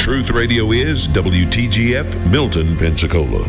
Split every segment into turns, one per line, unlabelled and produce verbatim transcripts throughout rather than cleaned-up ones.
Truth Radio is W T G F, Milton, Pensacola.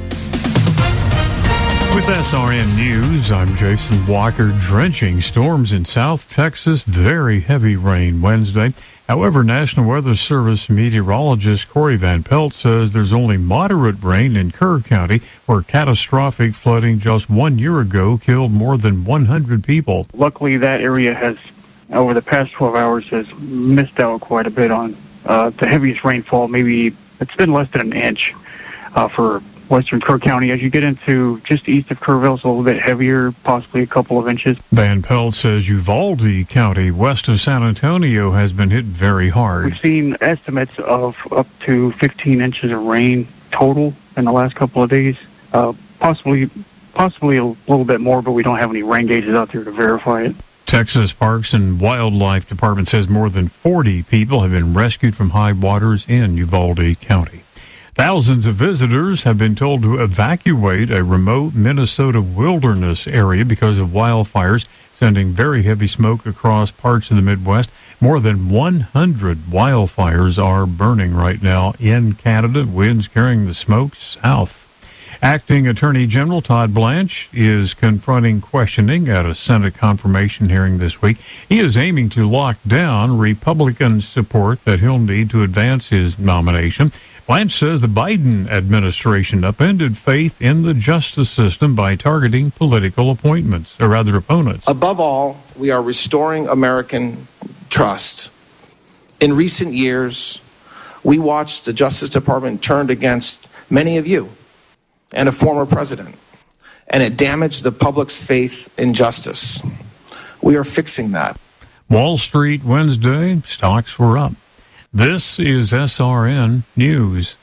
With S R N News, I'm Jason Walker. Drenching storms in South Texas, very heavy rain Wednesday. However, National Weather Service meteorologist Corey Van Pelt says there's only moderate rain in Kerr County, where catastrophic flooding just one year ago killed more than one hundred people.
Luckily, that area has, over the past twelve hours, has missed out quite a bit on uh, the heaviest rainfall. Maybe it's been less than an inch uh, for western Kerr County. As you get into just east of Kerrville, it's a little bit heavier, possibly a couple of inches.
Van Pelt says Uvalde County, west of San Antonio, has been hit very hard.
We've seen estimates of up to fifteen inches of rain total in the last couple of days. Uh, possibly, possibly a little bit more, but we don't have any rain gauges out there to verify it.
Texas Parks and Wildlife Department says more than forty people have been rescued from high waters in Uvalde County. Thousands of visitors have been told to evacuate a remote Minnesota wilderness area because of wildfires, sending very heavy smoke across parts of the Midwest. More than one hundred wildfires are burning right now in Canada, winds carrying the smoke south. Acting Attorney General Todd Blanche is confronting questioning at a Senate confirmation hearing this week. He is aiming to lock down Republican support that he'll need to advance his nomination. Blanche says the Biden administration upended faith in the justice system by targeting political appointments, or rather opponents.
Above all, we are restoring American trust. In recent years, we watched the Justice Department turned against many of you and a former president, and it damaged the public's faith in justice. We are fixing that.
Wall Street Wednesday, stocks were up. This is S R N News.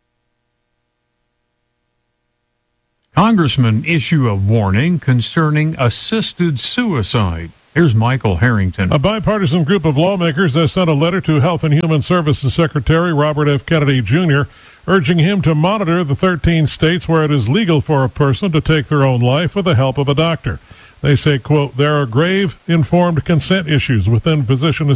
Congressmen issue a warning concerning assisted suicide. Here's Michael Harrington.
A bipartisan group of lawmakers has sent a letter to Health and Human Services Secretary Robert F. Kennedy Junior, urging him to monitor the thirteen states where it is legal for a person to take their own life with the help of a doctor. They say, quote, there are grave informed consent issues within physician